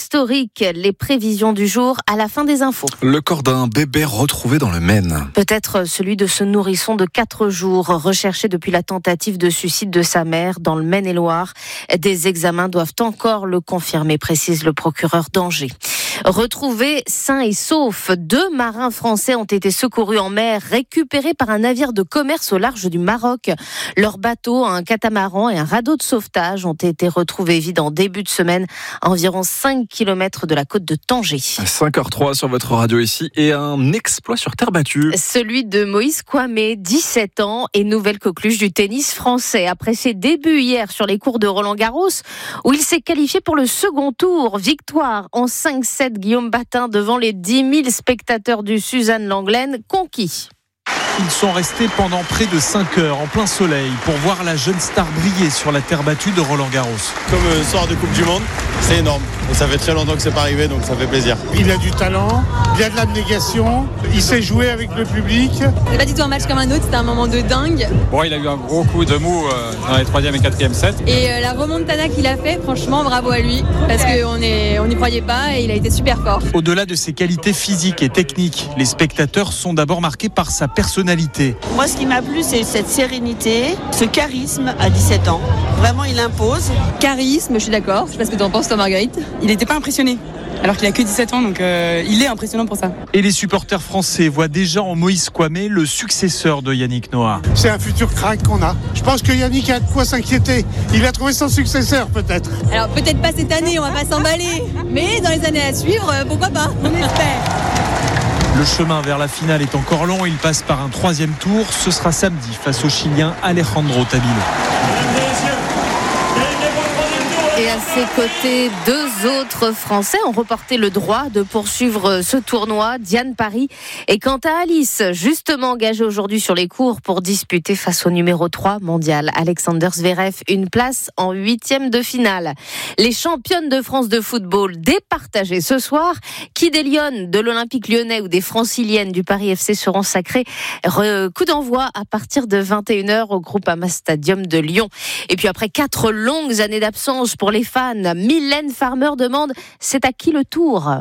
historique. Les prévisions du jour à la fin des infos. Le corps d'un bébé retrouvé dans le Maine. Peut-être celui de ce nourrisson de 4 jours, recherché depuis la tentative de suicide de sa mère dans le Maine-et-Loire. Des examens doivent encore le confirmer, précise le procureur d'Angers. Retrouvés sains et saufs, 2 marins français ont été secourus en mer, récupérés par un navire de commerce au large du Maroc. Leur bateau, un catamaran et un radeau de sauvetage ont été retrouvés vides en début de semaine, à environ 5 km de la côte de Tanger. 5h03 sur votre radio ici et un exploit sur terre battue. Celui de Moïse Kwame, 17 ans et nouvelle coqueluche du tennis français. Après ses débuts hier sur les cours de Roland-Garros, où il s'est qualifié pour le second tour. Victoire en 5-7, Guillaume Batin devant les 10 000 spectateurs du Suzanne Lenglen conquis. Ils sont restés pendant près de 5 heures en plein soleil pour voir la jeune star briller sur la terre battue de Roland-Garros. Comme soir de Coupe du Monde, c'est énorme. Et ça fait très longtemps que c'est pas arrivé, donc ça fait plaisir. Il a du talent, il a de l'abnégation, il sait jouer avec le public. C'est pas du tout un match comme un autre, c'était un moment de dingue. Bon, il a eu un gros coup de mou dans les 3e et 4e sets. Et la remontada qu'il a fait, franchement, bravo à lui. Parce qu'on n'y croyait pas et il a été super fort. Au-delà de ses qualités physiques et techniques, les spectateurs sont d'abord marqués par sa personnalité. Moi, ce qui m'a plu, c'est cette sérénité, ce charisme à 17 ans. Vraiment, il impose. Charisme, je suis d'accord. Je sais pas ce que tu en penses, toi, Marguerite. Il n'était pas impressionné, alors qu'il a que 17 ans, donc il est impressionnant pour ça. Et les supporters français voient déjà en Moïse Kwame le successeur de Yannick Noah. C'est un futur crack qu'on a. Je pense que Yannick a de quoi s'inquiéter. Il a trouvé son successeur, peut-être. Alors, peut-être pas cette année, on va pas s'emballer. Mais dans les années à suivre, pourquoi pas? On espère. Le chemin vers la finale est encore long. Il passe par un 3e tour. Ce sera samedi face au Chilien Alejandro Tabilo. Et à ses côtés, 2 autres Français ont reporté le droit de poursuivre ce tournoi. Diane Paris et quant à Alice, justement engagée aujourd'hui sur les cours pour disputer face au numéro 3 mondial, Alexander Zverev, une place en 8e de finale. Les championnes de France de football départagées ce soir, qui des Lyonnes de l'Olympique lyonnais ou des Franciliennes du Paris FC seront sacrées. Coup d'envoi à partir de 21h au Groupama Stadium de Lyon. Et puis après 4 longues années d'absence pour les fans, Mylène Farmer demande: c'est à qui le tour ?